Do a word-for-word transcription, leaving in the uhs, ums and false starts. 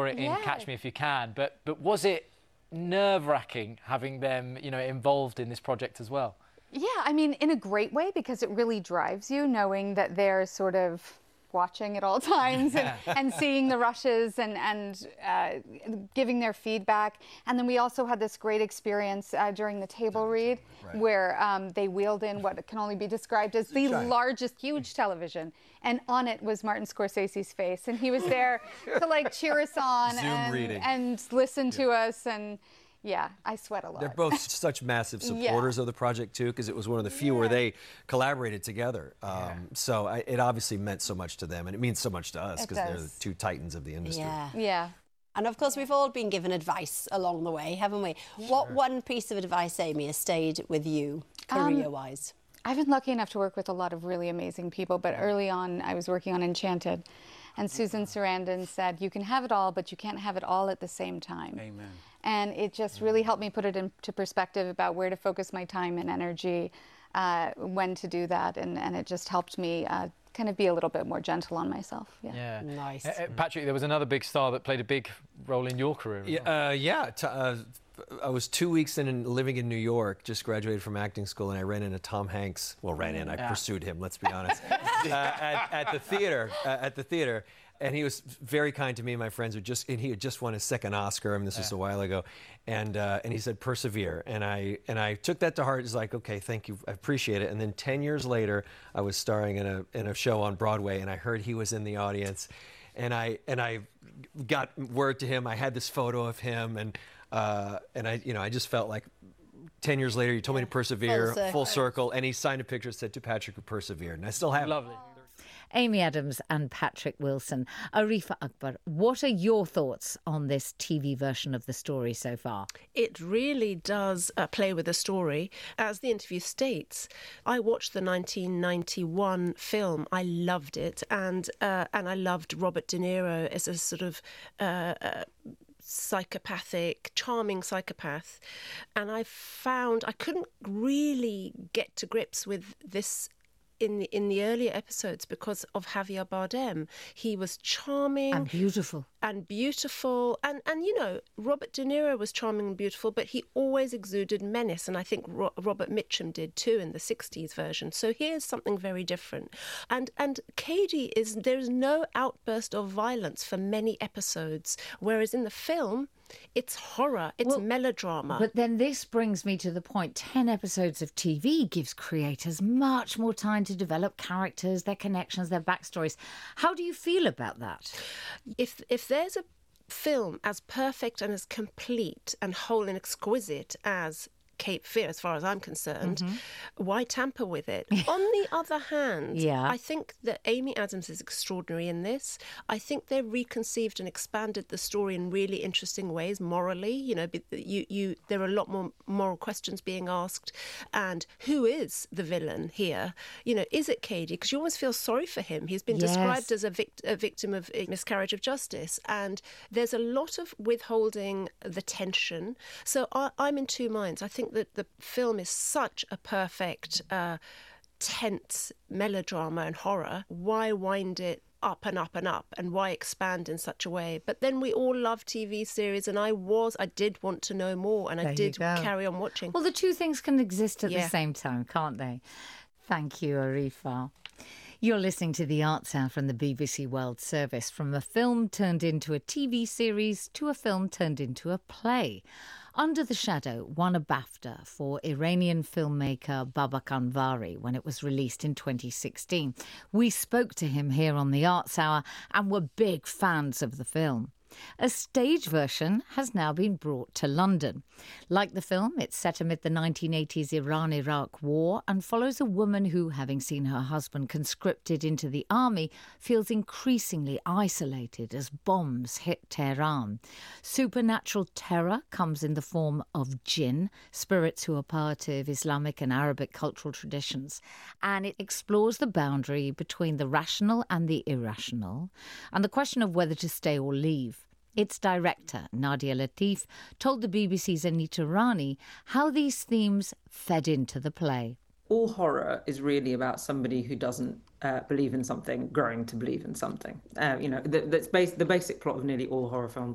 saw it in Yeah. Catch Me If You Can, but but was it nerve-wracking having them, you know, involved in this project as well? Yeah, I mean, in a great way, because it really drives you, knowing that they're sort of watching at all times and, and seeing the rushes and, and uh, giving their feedback. And then we also had this great experience uh, during the table read, right. where um, they wheeled in what can only be described as the Giant. largest, huge television. And on it was Martin Scorsese's face. And he was there to like cheer us on Zoom and, reading. and listen to us. And yeah, I sweat a lot. They're both such massive supporters Yeah. of the project, too, because it was one of the few where they collaborated together. Um, Yeah. So I, it obviously meant so much to them, and it means so much to us It because they're the does. two titans of the industry. Yeah. Yeah. And of course, we've all been given advice along the way, haven't we? What one piece of advice, Amy, has stayed with you, Um, career-wise? I've been lucky enough to work with a lot of really amazing people, but early on I was working on Enchanted, and Susan Sarandon said, you can have it all, but you can't have it all at the same time. Amen. And it just really helped me put it into perspective about where to focus my time and energy, uh, when to do that, and, and it just helped me uh, kind of be a little bit more gentle on myself. Yeah. Yeah. Nice. Uh, uh, Patrick, there was another big star that played a big role in your career. as well. Yeah, uh, yeah. T- uh, I was two weeks in and living in New York, just graduated from acting school, and I ran into Tom Hanks. Well, ran in, I Yeah. pursued him, let's be honest, uh, at, at the theater, uh, at the theater. And he was very kind to me and my friends. Who just and he had just won his second Oscar. I mean, this was a while ago, and uh, and he said persevere. And I and I took that to heart. It's like, okay, thank you, I appreciate it. And then ten years later, I was starring in a in a show on Broadway, and I heard he was in the audience, and I and I got word to him. I had this photo of him, and uh, and I you know I just felt like. Ten years later, he told me to persevere, Full circle. full circle, and he signed a picture that said to Patrick, who persevered, and I still have it. Lovely. Amy Adams and Patrick Wilson. Arifa Akbar, what are your thoughts on this T V version of the story so far? It really does uh, play with the story. As the interview states, I watched the nineteen ninety-one film. I loved it, and uh, and I loved Robert De Niro as a sort of uh, uh, psychopathic, charming psychopath. And I found I couldn't really get to grips with this in the, in the earlier episodes because of Javier Bardem. He was charming And beautiful. and beautiful, and and you know, Robert De Niro was charming and beautiful, but he always exuded menace, and I think Ro- Robert Mitchum did too in the sixties version. So here's something very different, and and Katie is there's no outburst of violence for many episodes, whereas in the film it's horror, it's Well, melodrama. But then this brings me to the point, ten episodes of T V gives creators much more time to develop characters, their connections, their backstories. How do you feel about that? if if there's a film as perfect and as complete and whole and exquisite as Cape Fear, as far as I'm concerned, why tamper with it? On the other hand, Yeah. I think that Amy Adams is extraordinary in this. I think they reconceived and expanded the story in really interesting ways morally. You know, be- you, you, there are a lot more moral questions being asked. And who is the villain here? You know, is it Cady? Because you almost feel sorry for him. He's been Yes. described as a, vict- a victim of a miscarriage of justice. And there's a lot of withholding the tension. So I, I'm in two minds. I think that the film is such a perfect, uh, tense melodrama and horror. Why wind it up and up and up, and why expand in such a way? But then we all love T V series, and I was, I did want to know more, and There I you did go. carry on watching. Well, the two things can exist at Yeah. the same time, can't they? Thank you, Arifa. You're listening to The Arts Hour from the B B C World Service, from a film turned into a T V series to a film turned into a play. Under the Shadow won a BAFTA for Iranian filmmaker Babak Anvari when it was released in twenty sixteen. We spoke to him here on The Arts Hour and were big fans of the film. A stage version has now been brought to London. Like the film, it's set amid the nineteen eighties Iran-Iraq war and follows a woman who, having seen her husband conscripted into the army, feels increasingly isolated as bombs hit Tehran. Supernatural terror comes in the form of jinn, spirits who are part of Islamic and Arabic cultural traditions, and it explores the boundary between the rational and the irrational, and the question of whether to stay or leave. Its director, Nadia Latif, told the B B C's Anita Rani how these themes fed into the play. All horror is really about somebody who doesn't uh, believe in something growing to believe in something. Uh, you know, that, that's bas- the basic plot of nearly all horror films.